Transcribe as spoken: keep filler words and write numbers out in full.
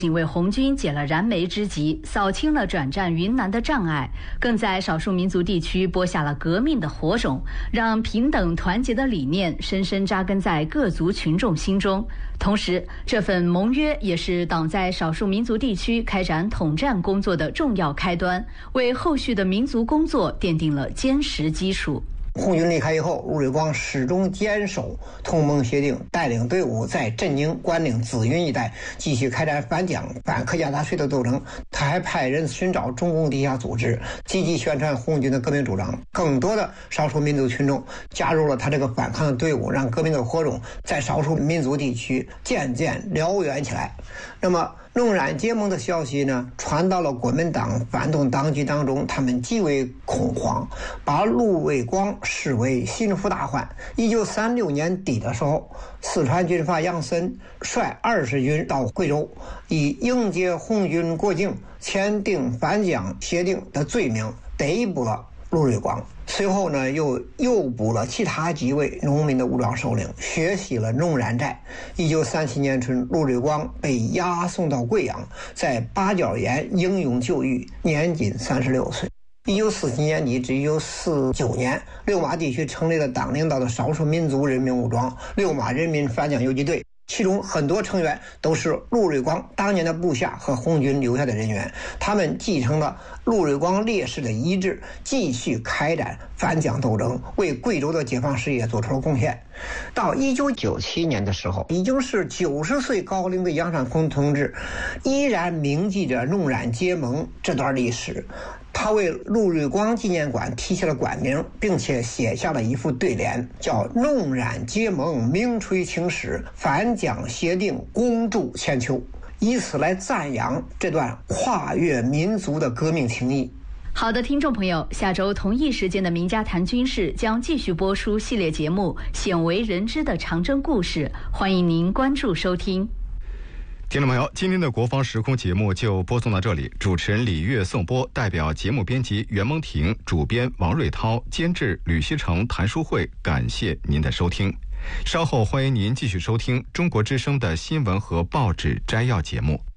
仅为红军解了燃眉之急，扫清了转战云南的障碍，更在少数民族地区播下了革命的火种，让平等团结的理念深深扎根在各族群众心中。同时，这份盟约也是党在少数民族地区开展统战工作的重要开端，为后续的民族工作奠定了坚实基础。 红军离开以后，陆瑞光始终坚守同盟协定，带领队伍在镇宁、关岭、紫云一带继续开展反蒋、反客家纳税的斗争。他还派人寻找中共地下组织，积极宣传红军的革命主张。更多的少数民族群众加入了他这个反抗的队伍，让革命的火种在少数民族地区渐渐燎原起来。那么弄染结盟的消息呢，传到了国民党反动当局当中，他们极为恐慌，把陆瑞光视为心腹大患。一九三六年底的时候，四川军阀杨森率二十军到贵州，以迎接红军过境、签订反蒋协定的罪名逮捕了陆瑞光。随后呢，又诱捕了其他几位农民的武装首领，血洗了弄染寨。一九三七年春，陆瑞光被押送到贵阳，在八角岩英勇就狱，年仅三十六岁。一九四七年底至一九四九年，六马地区成立了党领导的少数民族人民武装六马人民反蒋游击队，其中很多成员都是陆瑞光当年的部下和红军留下的人员，他们继承了陆瑞光烈士的遗志，继续开展反蒋斗争，为贵州的解放事业做出了贡献。到一九九七年的时候，已经是九十岁高龄的杨尚昆同志依然铭记着弄染结盟这段历史。他为陆瑞光纪念馆题写了馆名，并且写下了一副对联，叫“弄染结盟名垂青史，反蒋协定功铸千秋”，以此来赞扬这段跨越民族的革命情谊。 好的，听众朋友，下周同一时间的名家谈军事将继续播出系列节目《鲜为人知的长征故事》，欢迎您关注收听。 听众朋友，今天的国防时空节目就播送到这里，主持人李月颂播，代表节目编辑袁蒙婷，主编王瑞涛，监制吕希成、谭书慧，感谢您的收听。稍后欢迎您继续收听中国之声的新闻和报纸摘要节目。